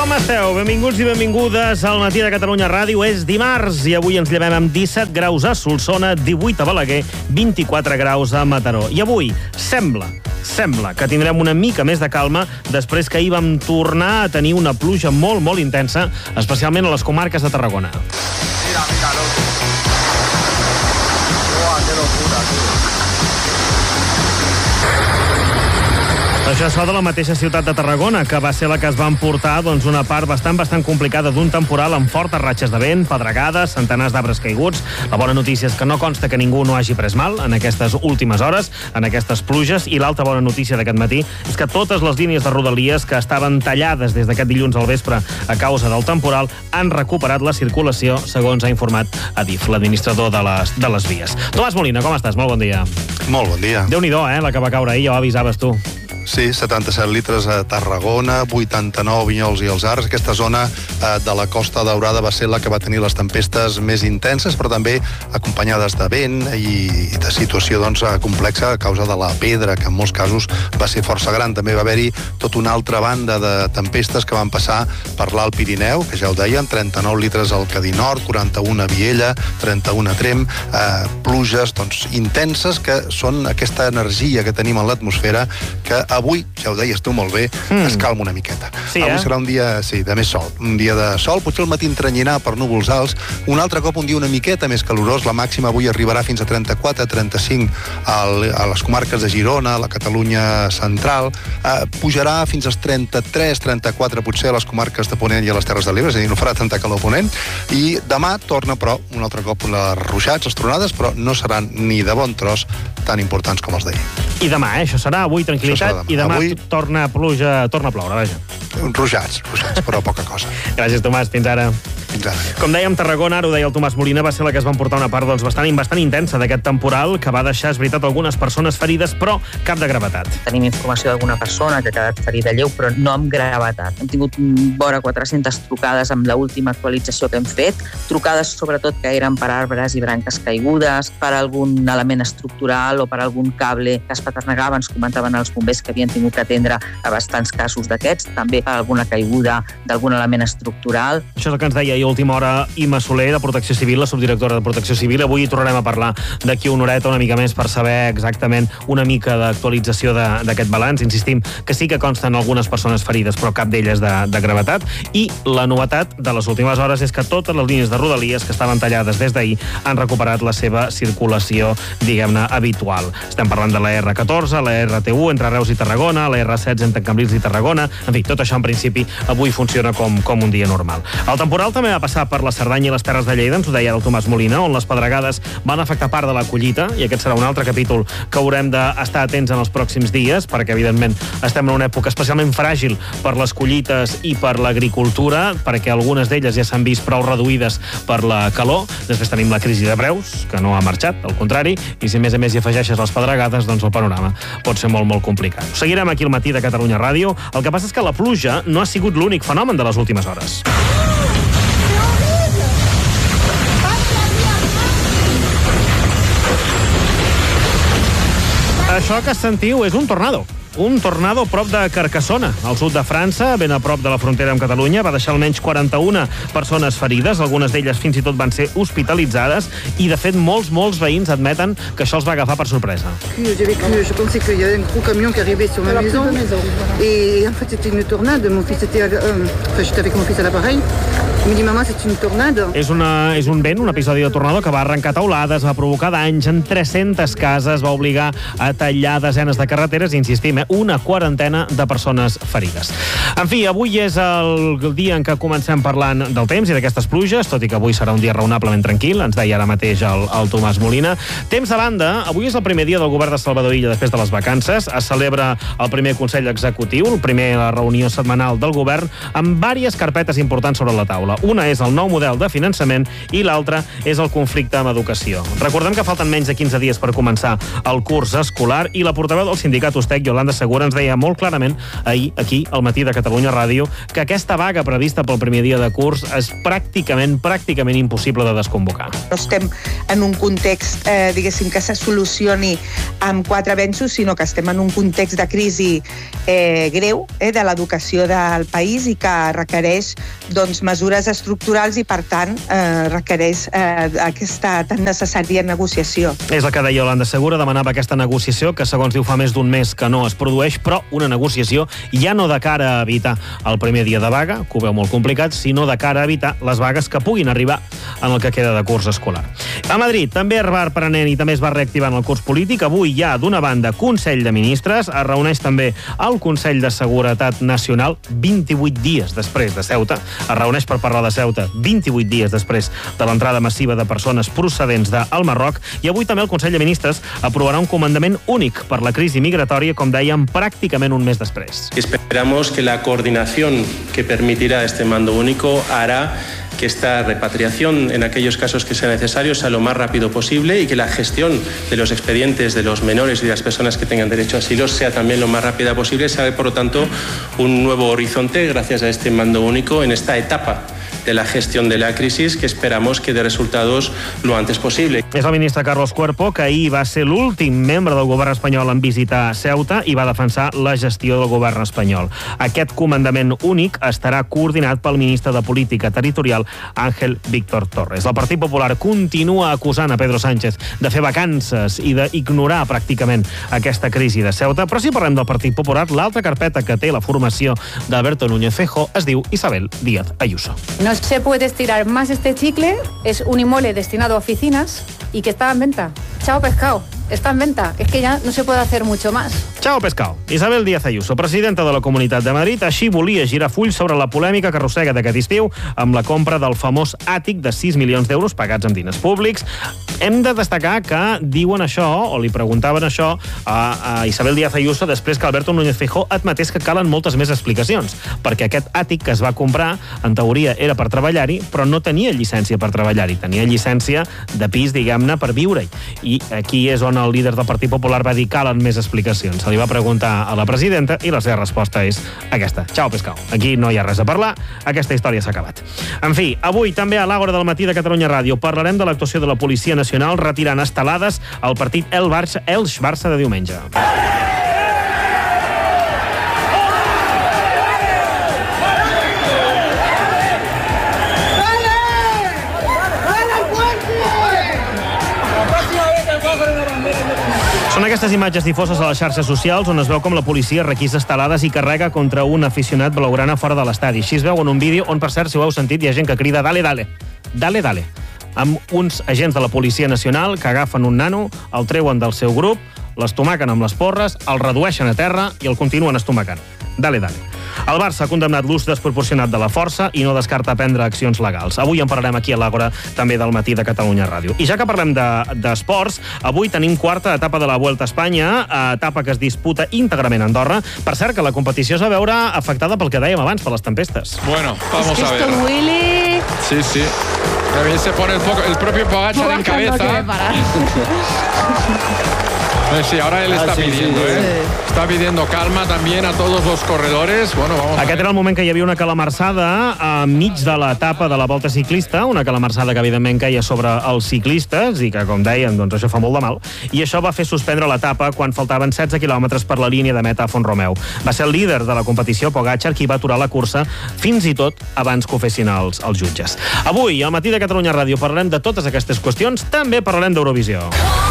Com esteu? Benvinguts i benvingudes al Matí de Catalunya Ràdio. És dimarts i avui ens llevem amb 17 graus a Solsona, 18 a Balaguer, 24 graus a Mataró. I avui sembla que tindrem una mica més de calma després que ahir vam tornar a tenir una pluja molt intensa, especialment a les comarques de Tarragona. Mira, loco. Uah, qué locura, tío. Això és de la mateixa ciutat de Tarragona, que va ser la que es va emportar una part bastant complicada d'un temporal amb fortes ratxes de vent, pedregades, centenars d'arbres caiguts. La bona notícia és que no consta que ningú no hagi pres mal en aquestes últimes hores, en aquestes pluges, i l'altra bona notícia d'aquest matí és que totes les línies de Rodalies que estaven tallades des d'aquest dilluns al vespre a causa del temporal han recuperat la circulació, segons ha informat Adif, l'administrador de les vies. Tomàs Molina, com estàs? Molt bon dia. Molt bon dia. Déu-n'hi-do, la que va caure ahir, ja ho avisaves tu. Sí, 77 litres a Tarragona, 89 a Vinyols i els Arcs. Aquesta zona de la Costa Daurada va ser la que va tenir les tempestes més intenses, però també acompanyades de vent i de situació complexa a causa de la pedra, que en molts casos va ser força gran. També va haver-hi tota una altra banda de tempestes que van passar per l'Alt Pirineu, que ja ho dèiem, 39 litres al Cadí Nord, 41 a Viella, 31 a Tremp, pluges intenses, que són aquesta energia que tenim en l'atmosfera, que avui, ja ho deies tu molt bé, es calma una miqueta. Sí, avui serà un dia, de més sol. Un dia de sol, potser al matí entrenyirà per núvols alts. Un altre cop un dia una miqueta més calorós. La màxima avui arribarà fins a 34, 35 a les comarques de Girona, a la Catalunya central. Pujarà fins als 33, 34 potser a les comarques de Ponent i a les Terres de l'Ebre, és a dir, no farà tanta calor a Ponent. I demà torna, però, un altre cop les ruixats, les tronades, però no seran ni de bon tros tan importants com els d'ahir. I demà, això serà avui tranquil·litat, i demà avui torna a ploure, vaja. Ruixats, però poca cosa. Gràcies, Tomàs. Fins ara. Fins ara. Com dèiem, Tarragona, ara ho deia el Tomàs Molina, va ser la que es va emportar una part bastant intensa d'aquest temporal, que va deixar, és veritat, algunes persones ferides, però cap de gravetat. Tenim informació d'alguna persona que ha quedat ferida lleu, però no amb gravetat. Hem tingut vora 400 trucades amb l'última actualització que hem fet, trucades sobretot que eren per arbres i branques caigudes, per algun element estructural o per algun cable que es paternegava. Ens comentaven els bombers que havien tingut que atendre a bastants casos d'aquests, també per alguna caiguda d'algun element estructural. Això és el que ens deia ahir a última hora Imma Soler, de Protecció Civil, la subdirectora de Protecció Civil. Avui tornarem a parlar d'aquí una horeta una mica més per saber exactament una mica d'actualització d'aquest balanç. Insistim que sí que consten algunes persones ferides, però cap d'elles de gravetat. I la novetat de les últimes hores és que totes les línies de Rodalies que estaven tallades des d'ahir han recuperat la seva circulació, diguem-ne, habitual. Estem parlant de la R14, la RT1 entre Reus i Tarragona, la R16 entre Cambrils i Tarragona. En fi, tot això en principi avui funciona com un dia normal. El temporal també va passar per la Cerdanya i les Terres de Lleida, ens ho deia el Tomàs Molina, on les pedregades van afectar part de la collita, i aquest serà un altre capítol que haurem d'estar atents en els pròxims dies, perquè evidentment estem en una època especialment fràgil per les collites i per l'agricultura, perquè algunes d'elles ja s'han vist prou reduïdes per la calor. Després tenim la crisi de preus, que no ha marxat, al contrari, i si a més hi afegeixes les pedregades, doncs el panorama pot ser molt complicat. Seguirem aquí al Matí de Catalunya Ràdio. El que passa és que la pluja no ha sigut l'únic fenomen de les últimes hores. Això que sentiu és un tornado. Un tornado prop de Carcassona, al sud de França, ben a prop de la frontera amb Catalunya. Va deixar almenys 41 persones ferides, algunes d'elles fins i tot van ser hospitalitzades, i de fet molts veïns admeten que això els va agafar per sorpresa. Je pensais qu'il y avait un gros camion qui arrivait sur ma maison et en fait c'était une tornade. Mon fils était j'étais avec mon fils à l'appareil. Il me dit maman, c'est une tornade. És un vent, un episodi de tornado que va arrencar teulades, va provocar danys en 300 cases, va obligar a tallar desenes de carreteres i, insistim, una quarantena de persones ferides. En fi, avui és el dia en què comencem parlant del temps i d'aquestes pluges, tot i que avui serà un dia raonablement tranquil, ens deia ara mateix el Tomàs Molina. Temps de banda, avui és el primer dia del govern de Salvador Illa després de les vacances. Es celebra el primer Consell Executiu, la reunió setmanal del govern, amb diverses carpetes importants sobre la taula. Una és el nou model de finançament i l'altra és el conflicte amb educació. Recordem que falten menys de 15 dies per començar el curs escolar i la portaveu del sindicat USTEC, Yolanda Segura ens deia molt clarament ahir, aquí, al matí de Catalunya Ràdio, que aquesta vaga prevista pel primer dia de curs és pràcticament impossible de desconvocar. No estem en un context, diguéssim, que se solucioni amb 4 avenços, sinó que estem en un context de crisi greu de l'educació del país i que requereix mesures estructurals i, per tant, requereix aquesta tan necessària negociació. És el que deia Yolanda Segura, demanava aquesta negociació, que segons diu fa més d'un mes que no es produeix, però una negociació ja no de cara a evitar el primer dia de vaga, que ho veu molt complicat, sinó de cara a evitar les vagues que puguin arribar en el que queda de curs escolar. A Madrid també es va prenent i també es va reactivant el curs polític. Avui hi ha, d'una banda, Consell de Ministres, es reuneix també el Consell de Seguretat Nacional 28 dies després de Ceuta, es reuneix per parlar de Ceuta 28 dies després de l'entrada massiva de persones procedents del Marroc, i avui també el Consell de Ministres aprovarà un comandament únic per la crisi migratòria, com dèiem, pràcticament un mes després. Esperamos que la coordinación que permitirá este mando único hará que esta repatriación, en aquellos casos que sea necesario, sea lo más rápido posible y que la gestión de los expedientes de los menores y de las personas que tengan derecho a asilo sea también lo más rápida posible. Se abre, por lo tanto, un nuevo horizonte gracias a este mando único en esta etapa de la gestión de la crisis, que esperamos que dé resultados lo antes posible. És el ministre Carlos Cuerpo, que ahir va ser l'últim membre del govern espanyol en visitar Ceuta i va defensar la gestió del govern espanyol. Aquest comandament únic estarà coordinat pel ministre de Política Territorial, Ángel Víctor Torres. El Partit Popular continua acusant a Pedro Sánchez de fer vacances i d'ignorar pràcticament aquesta crisi de Ceuta, però si parlem del Partit Popular, l'altra carpeta que té la formació d'Alberto Núñez Feijóo es diu Isabel Díaz Ayuso. No se puede estirar más este chicle, es un inmueble destinado a oficinas y que está en venta. Chao pescado, está en venta. Es que ya no se puede hacer mucho más. Chao pescado. Isabel Díaz Ayuso, presidenta de la Comunitat de Madrid, així volia girar fulls sobre la polèmica que arrossega d'aquest estiu amb la compra del famós àtic de 6 milions d'euros pagats amb diners públics. Hem de destacar que diuen això, o li preguntaven això, a Isabel Díaz Ayuso després que Alberto Núñez Feijóo admetés que calen moltes més explicacions, perquè aquest àtic que es va comprar, en teoria, era per treballar-hi, però no tenia llicència per treballar-hi, tenia llicència de pis, diguem-ne, per viure-hi. I aquí és on el líder del Partit Popular va dir que calen més explicacions. Se li va preguntar a la presidenta i la seva resposta és aquesta. Chao pescado. Aquí no hi ha res a parlar, aquesta història s'ha acabat. En fi, avui també a l'Àgora del matí de Catalunya Ràdio parlarem de l'actuació de la Policia Nacional retirant estelades al partit Elx-Barça de diumenge. Són aquestes imatges difoses a les xarxes socials on es veu com la policia requisa estelades i carrega contra un aficionat blaugrana fora de l'estadi. Així es veu en un vídeo on, per cert, si ho heu sentit, hi ha gent que crida «Dale, dale! Dale, dale!» amb uns agents de la Policia Nacional que agafen un nano, el treuen del seu grup, l'estomaquen amb les porres, el redueixen a terra i el continuen estomacant. Dale, dale. El Barça ha condemnat l'ús desproporcionat de la força i no descarta prendre accions legals. Avui en parlarem aquí a l'Àgora, també del matí de Catalunya Ràdio. I ja que parlem d'esports, avui tenim quarta etapa de la Vuelta a Espanya, etapa que es disputa íntegrament a Andorra. Per cert, que la competició es va veure afectada pel que dèiem abans, per les tempestes. Bueno, vamos a ver. Esto, Willy... Sí, sí. También se pone el propio Pogačar en cabeza. No quiere parar. Sí, ahora él está pidiendo, Está pidiendo calma también a todos los corredores. Bueno, vamos Aquest era el moment que hi havia una calamarsada enmig de l'etapa de la volta ciclista, una calamarsada que evidentment caia sobre els ciclistes i que, com deien, doncs això fa molt de mal, i això va fer suspendre l'etapa quan faltaven 16 quilòmetres per la línia de meta a Font-romeu. Va ser el líder de la competició, Pogačar, qui va aturar la cursa fins i tot abans que ho fessin els jutges. Avui, al matí de Catalunya Ràdio, parlarem de totes aquestes qüestions, també parlarem d'Eurovisió.